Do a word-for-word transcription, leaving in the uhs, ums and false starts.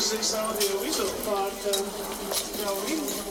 six audio. We took part, uh, you know, we